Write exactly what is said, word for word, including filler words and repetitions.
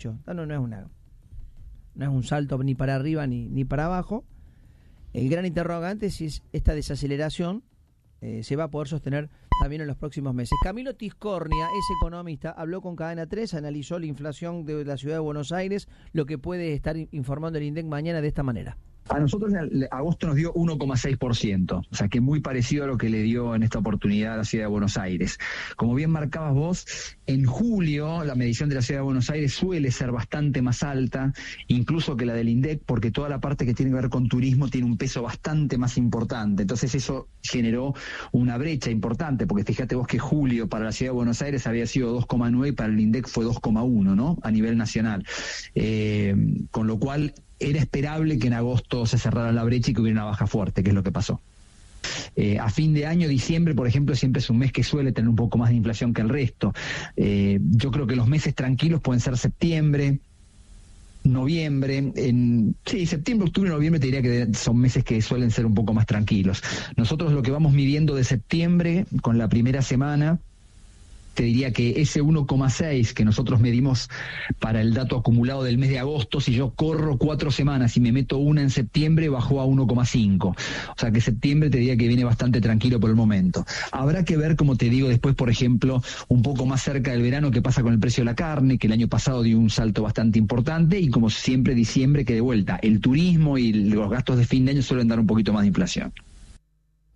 techo. No, no es una, no es un salto ni para arriba ni, ni para abajo. El gran interrogante es si es esta desaceleración eh, se va a poder sostener también en los próximos meses. Camilo Tiscornia es economista, habló con Cadena tres, analizó la inflación de la ciudad de Buenos Aires, lo que puede estar informando el INDEC mañana de esta manera. A nosotros en agosto nos dio uno coma seis por ciento, o sea que muy parecido a lo que le dio en esta oportunidad a la ciudad de Buenos Aires. Como bien marcabas vos, en julio la medición de la ciudad de Buenos Aires suele ser bastante más alta, incluso que la del INDEC, porque toda la parte que tiene que ver con turismo tiene un peso bastante más importante. Entonces eso generó una brecha importante, porque fíjate vos que julio para la ciudad de Buenos Aires había sido dos coma nueve y para el INDEC fue dos coma uno, ¿no? A nivel nacional. Eh, con lo cual era esperable que en agosto se cerrara la brecha y que hubiera una baja fuerte, que es lo que pasó. Eh, a fin de año, diciembre, por ejemplo, siempre es un mes que suele tener un poco más de inflación que el resto. Eh, yo creo que los meses tranquilos pueden ser septiembre, noviembre, en sí, septiembre, octubre, noviembre te diría que son meses que suelen ser un poco más tranquilos. Nosotros lo que vamos midiendo de septiembre, con la primera semana, te diría que ese uno coma seis que nosotros medimos para el dato acumulado del mes de agosto, si yo corro cuatro semanas y me meto una en septiembre, bajó a uno coma cinco. O sea que septiembre te diría que viene bastante tranquilo por el momento. Habrá que ver, como te digo, después, por ejemplo, un poco más cerca del verano, qué pasa con el precio de la carne, que el año pasado dio un salto bastante importante, y como siempre, diciembre, que de vuelta, el turismo y los gastos de fin de año suelen dar un poquito más de inflación.